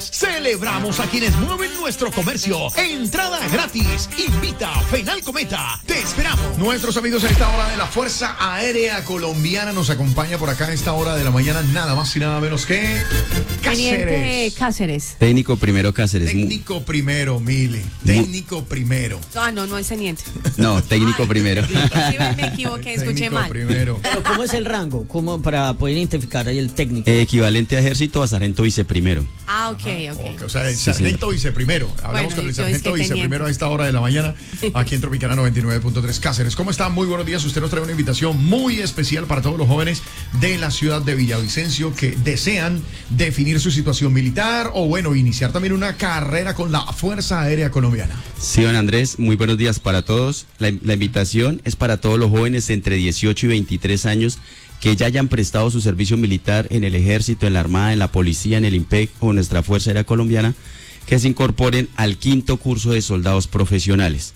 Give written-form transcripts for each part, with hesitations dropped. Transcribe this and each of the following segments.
días celebramos a quienes mueven nuestro comercio. Entrada gratis. Invita Fenal Cometa. Te esperamos. Nuestros amigos a esta hora de la Fuerza Aérea Colombiana nos acompaña por acá a esta hora de la mañana, nada más y nada menos que Teniente Cáceres. Técnico primero Cáceres. Técnico primero, Mili. Técnico primero. No es teniente. No, técnico primero. Sí, me equivoqué, escuché Técnico mal. primero. Pero ¿cómo es el rango? ¿Cómo para poder identificar ahí el técnico? Equivalente a ejército a sargento viceprimero. Ok, o sea, el Sí, sargento viceprimero. Hablamos Bueno, con el yo es sargento que viceprimero a esta hora de la mañana, aquí en Tropicana 99.3 Cáceres. ¿Cómo está? Muy buenos días. Usted nos trae una invitación muy especial para todos los jóvenes de la ciudad de Villavicencio que desean definir su situación militar o, bueno, iniciar también una carrera con la Fuerza Aérea Colombiana. Sí, don Andrés, muy buenos días para todos. La invitación es para todos los jóvenes entre 18 y 23 años que ya hayan prestado su servicio militar en el Ejército, en la Armada, en la Policía, en el IMPEC o en nuestra Fuerza Aérea Colombiana, que se incorporen al 5º curso de soldados profesionales.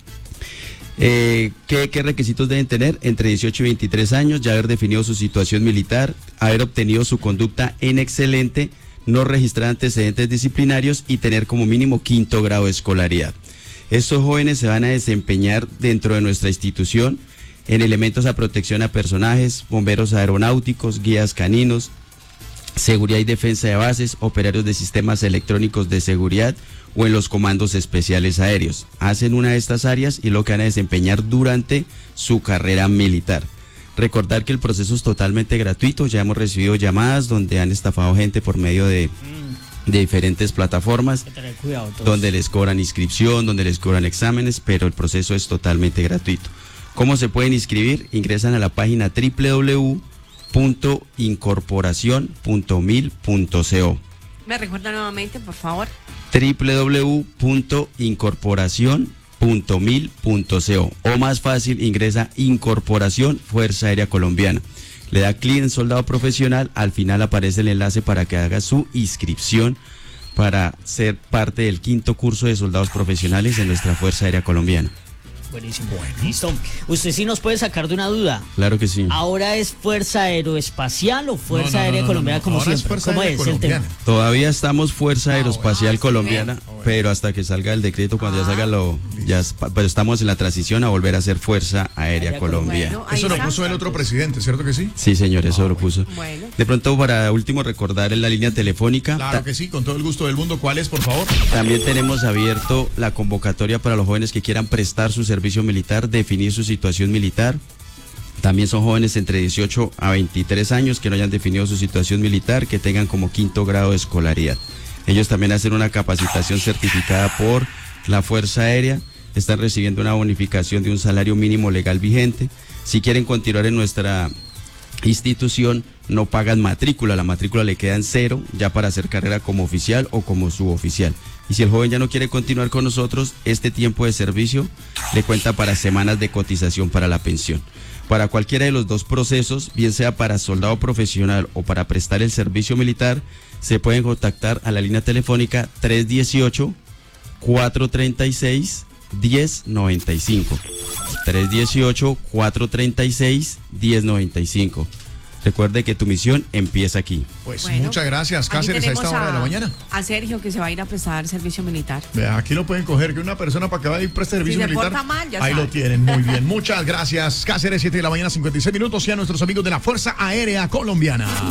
¿Qué requisitos deben tener? Entre 18 y 23 años, ya haber definido su situación militar, haber obtenido su conducta en excelente, no registrar antecedentes disciplinarios y tener como mínimo 5º grado de escolaridad. Estos jóvenes se van a desempeñar dentro de nuestra institución en elementos a protección a personajes, bomberos aeronáuticos, guías caninos, seguridad y defensa de bases, operarios de sistemas electrónicos de seguridad o en los comandos especiales aéreos. Hacen una de estas áreas y lo que van a desempeñar durante su carrera militar. Recordar que el proceso es totalmente gratuito, ya hemos recibido llamadas donde han estafado gente por medio de diferentes plataformas, Hay que tener cuidado todos. donde les cobran inscripción, donde les cobran exámenes, pero el proceso es totalmente gratuito. ¿Cómo se pueden inscribir? Ingresan a la página www.incorporacion.mil.co. ¿Me recuerda nuevamente, por favor? www.incorporacion.mil.co o más fácil, ingresa Incorporación Fuerza Aérea Colombiana. Le da clic en soldado profesional, al final aparece el enlace para que haga su inscripción para ser parte del 5º curso de soldados profesionales en nuestra Fuerza Aérea Colombiana. Buenísimo. Listo. Usted sí nos puede sacar de una duda. Claro que sí. ¿Ahora es Fuerza Aeroespacial o Fuerza Aérea Colombiana como Ahora es siempre? Fuerza ¿Cómo Aérea es el tema? Colombiana. Todavía estamos Fuerza Aeroespacial bueno. Colombiana, pero hasta que salga el decreto, cuando ya salga pero estamos en la transición a volver a ser Fuerza Aérea Aérea Colombiana. Bueno, ahí Eso lo está. puso el otro presidente, ¿cierto que sí? Sí, señor, eso lo puso. Bueno. De pronto, para último, recordar en la línea telefónica. Claro que sí, con todo el gusto del mundo. ¿Cuál es, por favor? También tenemos abierto la convocatoria para los jóvenes que quieran prestar su servicio militar, definir su situación militar. También son jóvenes entre 18 a 23 años que no hayan definido su situación militar, que tengan como 5º grado de escolaridad. Ellos también hacen una capacitación certificada por la Fuerza Aérea, están recibiendo una bonificación de un salario mínimo legal vigente. Si quieren continuar en nuestra institución, no pagan matrícula, la matrícula le queda en 0 ya para hacer carrera como oficial o como suboficial. Y si el joven ya no quiere continuar con nosotros, este tiempo de servicio le cuenta para semanas de cotización para la pensión. Para cualquiera de los dos procesos, bien sea para soldado profesional o para prestar el servicio militar, se pueden contactar a la línea telefónica 318-436-1095. 318-436-1095. Recuerde que tu misión empieza aquí. Pues Bueno, muchas gracias, aquí Cáceres, a esta tenemos hora de la mañana. A Sergio, que se va a ir a prestar servicio militar. Vea, aquí lo pueden coger, que una persona para que vaya y preste servicio se militar. porta mal, ya ahí sabe. lo tienen, muy bien. Muchas gracias, Cáceres, 7 de la mañana, 56 minutos, y a nuestros amigos de la Fuerza Aérea Colombiana.